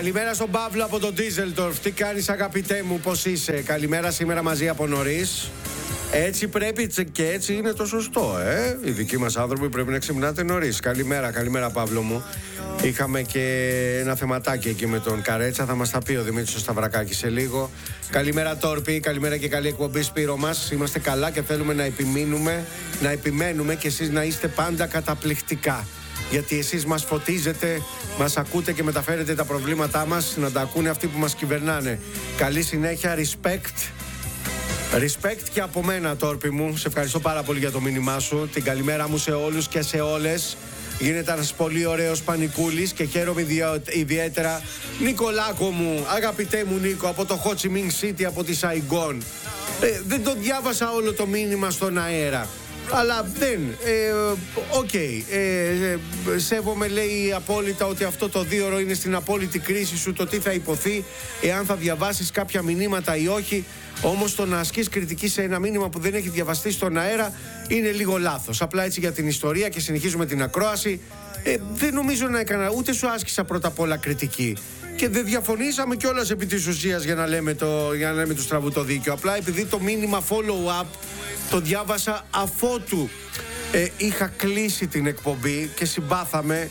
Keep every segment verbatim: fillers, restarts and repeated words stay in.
Καλημέρα στον Παύλο από τον Ντίζελντορφ. Τι κάνεις αγαπητέ μου, πώς είσαι? Καλημέρα σήμερα μαζί από νωρίς. Έτσι πρέπει και έτσι είναι το σωστό, ε. Οι δικοί μας άνθρωποι πρέπει να ξυπνάτε νωρίς. Καλημέρα, καλημέρα Παύλο μου. Είχαμε και ένα θεματάκι εκεί με τον Καρέτσα. Θα μας τα πει ο Δημήτρης ο Σταυρακάκης σε λίγο. Καλημέρα Τόρπη, καλημέρα και καλή εκπομπή Σπύρο μας. Είμαστε καλά και θέλουμε να επιμείνουμε, να επιμένουμε και εσείς να είστε πάντα καταπληκτικά. Γιατί εσείς μας φωτίζετε, μας ακούτε και μεταφέρετε τα προβλήματά μας να τα ακούνε αυτοί που μας κυβερνάνε. Καλή συνέχεια, respect. Respect και από μένα Τόρπη μου. Σε ευχαριστώ πάρα πολύ για το μήνυμά σου. Την καλημέρα μου σε όλους και σε όλες. Γίνεται ένας πολύ ωραίος πανικούλης και χαίρομαι ιδιαίτερα. Νικολάκο μου, αγαπητέ μου Νίκο, από το Ho Chi Minh City, από τη Σαϊγκόν. Ε, δεν το διάβασα όλο το μήνυμα στον αέρα. Αλλά δεν, οκ, ε, okay, ε, ε, σέβομαι λέει απόλυτα ότι αυτό το δίωρο είναι στην απόλυτη κρίση σου, το τι θα υποθεί, εάν θα διαβάσεις κάποια μηνύματα ή όχι. Όμως το να ασκείς κριτική σε ένα μήνυμα που δεν έχει διαβαστεί στον αέρα είναι λίγο λάθος. Απλά έτσι για την ιστορία και συνεχίζουμε την ακρόαση. Ε, δεν νομίζω να έκανα, ούτε σου άσκησα πρώτα απ' όλα κριτική. Και δεν διαφωνήσαμε κιόλας επί της ουσίας για να λέμε, το, για να λέμε του στραβού το δίκιο. Απλά επειδή το μήνυμα follow-up το διάβασα αφότου ε, είχα κλείσει την εκπομπή και συμπάθαμε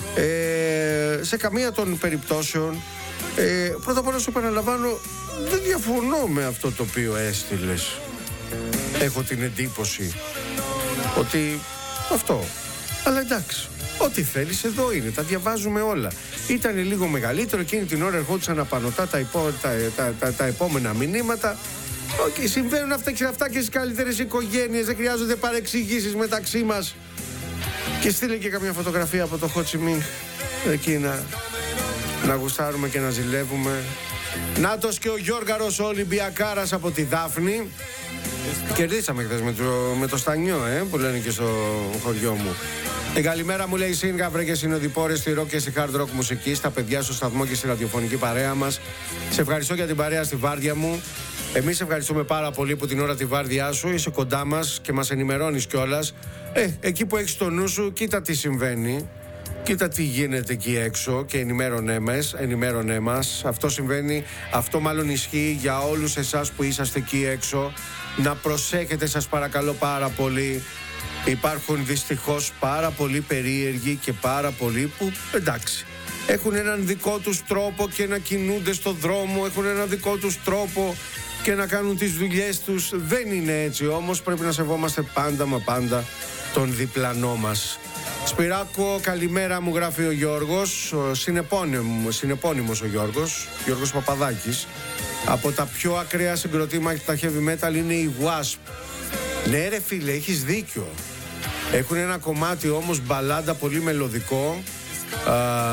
ε, σε καμία των περιπτώσεων. Ε, πρώτα απ' όλα σου επαναλαμβάνω, δεν διαφωνώ με αυτό το οποίο έστειλες. Έχω την εντύπωση ότι αυτό. Αλλά εντάξει, ό,τι θέλεις εδώ είναι, τα διαβάζουμε όλα. Ήταν λίγο μεγαλύτερο, εκείνη την ώρα ερχόντουσαν απανωτά τα, υπό, τα, τα, τα, τα επόμενα μηνύματα. Οκ, okay, συμβαίνουν αυτά και αυτά και στις καλύτερες οικογένειες, δεν χρειάζονται παρεξηγήσεις μεταξύ μας. Και στείλε και καμιά φωτογραφία από το Ho Chi Minh εκεί να, να γουστάρουμε και να ζηλεύουμε. Νάτος και ο Γιώργαρος ο Ολυμπιακάρας από τη Δάφνη. Κερδίσαμε χθες με το, με το Στανιό, ε, που λένε και στο χωριό μου. Την καλημέρα μου λέει Σύνγαβρε και συνοδοιπόρες στη rock και στη hard rock μουσική, στα παιδιά στο σταθμό και στη ραδιοφωνική παρέα μας. Σε ευχαριστώ για την παρέα στη βάρδια μου. Εμείς ευχαριστούμε πάρα πολύ που την ώρα τη βάρδιά σου είσαι κοντά μας και μας ενημερώνεις κιόλας. Ε, εκεί που έχεις το νου σου, κοίτα τι συμβαίνει. Κοίτα τι γίνεται εκεί έξω και ενημέρωνε μας, ενημέρωνε μας. Αυτό συμβαίνει, αυτό μάλλον ισχύει για όλους εσάς που είσαστε εκεί έξω. Να προσέχετε σας παρακαλώ πάρα πολύ. Υπάρχουν δυστυχώς πάρα πολλοί περίεργοι και πάρα πολλοί που εντάξει έχουν έναν δικό τους τρόπο και να κινούνται στο δρόμο, έχουν έναν δικό τους τρόπο και να κάνουν τις δουλειές τους. Δεν είναι έτσι όμως, πρέπει να σεβόμαστε πάντα μα πάντα τον διπλανό μας. Σπυράκο, καλημέρα μου γράφει ο Γιώργος, ο συνεπώνυμος, συνεπώνυμος ο Γιώργος, Γιώργος Παπαδάκης. Από τα πιο ακραία συγκροτήματα heavy metal είναι η Wasp. Ναι ρε φίλε, έχεις δίκιο. Έχουν ένα κομμάτι όμως μπαλάντα πολύ μελωδικό. Α,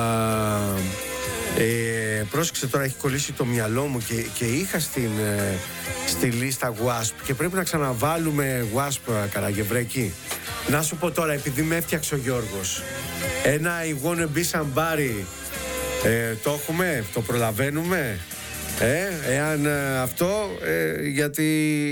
ε, πρόσεξε τώρα, έχει κολλήσει το μυαλό μου και, και είχα στην, ε, στη λίστα Wasp και πρέπει να ξαναβάλουμε Wasp Καραγευρέκη. Να σου πω τώρα, επειδή με έφτιαξε ο Γιώργος, ένα I wanna be somebody, ε, το έχουμε, το προλαβαίνουμε, ε, εάν ε, αυτό, ε, γιατί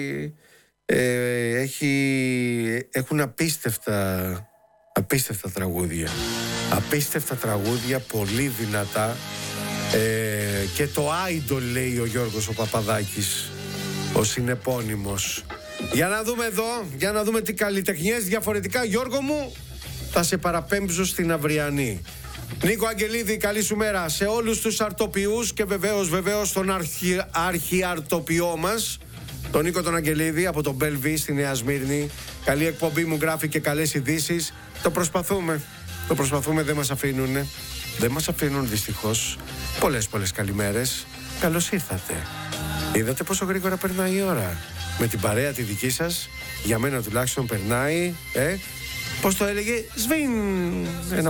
ε, έχει, έχουν απίστευτα, απίστευτα τραγούδια, απίστευτα τραγούδια, πολύ δυνατά, ε, και το idol λέει ο Γιώργος ο Παπαδάκης, ο συνεπώνυμος. Για να δούμε εδώ, για να δούμε τι καλλιτεχνιές διαφορετικά Γιώργο μου θα σε παραπέμψω στην αυριανή. Νίκο Αγγελίδη, καλή σου μέρα σε όλους τους αρτοποιούς και βεβαίως βεβαίως τον αρχι, αρχιαρτοποιό μας, τον Νίκο τον Αγγελίδη από τον Μπέλβι στη Νέα Σμύρνη. Καλή εκπομπή μου γράφει και καλές ειδήσεις. Το προσπαθούμε, το προσπαθούμε, δεν μας αφήνουν, δεν μας αφήνουν δυστυχώς. Πολλές πολλές καλημέρες, καλώς ήρθατε. Είδατε πόσο γρήγορα περνάει η ώρα? Με την παρέα τη δική σας, για μένα τουλάχιστον περνάει, ε, πώς το έλεγε, σβήν, ένα